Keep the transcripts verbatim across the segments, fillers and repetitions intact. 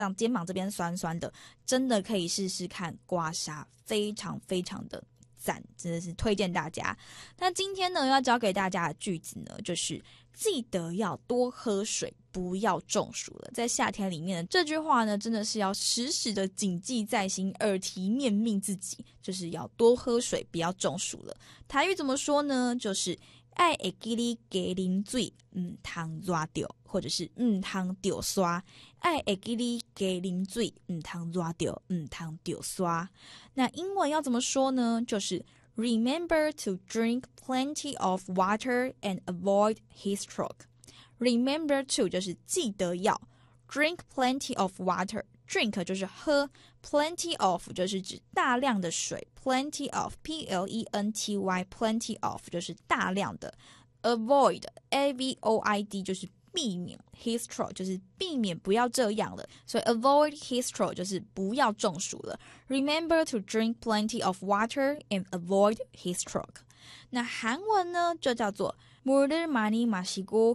让肩膀这边酸酸的，真的可以试试看刮痧，非常非常的赞，真的是推荐大家。那今天呢要教给大家的句子呢，就是记得要多喝水，不要中暑了。在夏天里面的这句话呢，真的是要时时的谨记在心，耳提面命自己，就是要多喝水，不要中暑了。台语怎么说呢？就是爱会记你加啉水，唔通热着，或者是唔通着刷。爱会记你加啉水，唔通热着，唔通着刷。那英文要怎么说呢？就是 Remember to drink plenty of water and avoid heat stroke. Remember to 就是记得要 drink plenty of water。Drink 就是喝 plenty of 就是指大量的水 plenty of P L E N T Y plenty of 就是大量的 avoid A V O I D 就是避免 heat stroke 就是避免不要这样了，所以 avoid heat stroke 就是不要中暑了。 Remember to drink plenty of water and avoid heat stroke。 那韩文呢就叫做물을 많이 마시고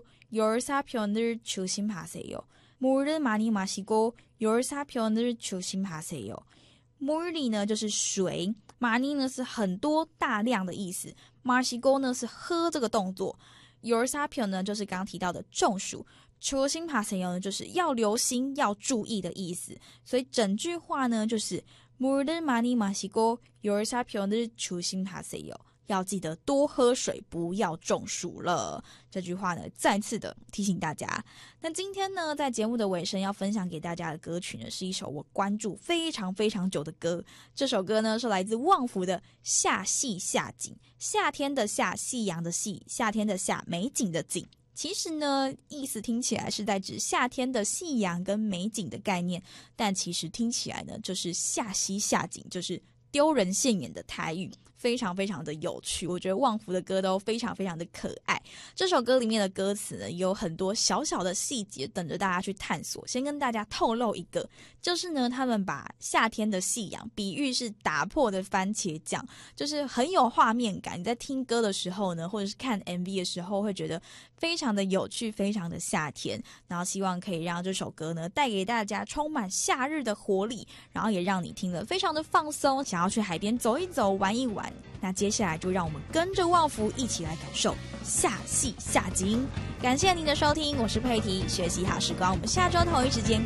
열사병을 조심하세요。 물을 많이 마시고 열사병을 조심하세요。 물이呢就是水，많이呢是很多大量的意思，마시고呢是喝这个动作，열사병呢就是刚刚提到的中暑，조심하세요呢就是要留心要注意的意思。所以整句话呢就是 물을 많이 마시고 열사병을 조심하세요，要记得多喝水，不要中暑了。这句话呢，再次的提醒大家。那今天呢，在节目的尾声要分享给大家的歌曲呢，是一首我关注非常非常久的歌。这首歌呢，是来自旺福的《夏夕夏景》，夏天的夏，夕阳的夕，夏天的夏，美景的景。其实呢，意思听起来是在指夏天的夕阳跟美景的概念，但其实听起来呢，就是夏夕夏景，就是丢人现眼的台语，非常非常的有趣。我觉得旺福的歌都非常非常的可爱。这首歌里面的歌词呢，有很多小小的细节等着大家去探索。先跟大家透露一个，就是呢，他们把夏天的夕阳比喻是打破的番茄酱，就是很有画面感。你在听歌的时候呢，或者是看 M V 的时候，会觉得非常的有趣，非常的夏天。然后希望可以让这首歌呢，带给大家充满夏日的活力，然后也让你听了非常的放松，想要去海边走一走，玩一玩。那接下来就让我们跟着旺福一起来感受夏夕夏景。感谢您的收听，我是佩提，学习好时光，我们下周同一时间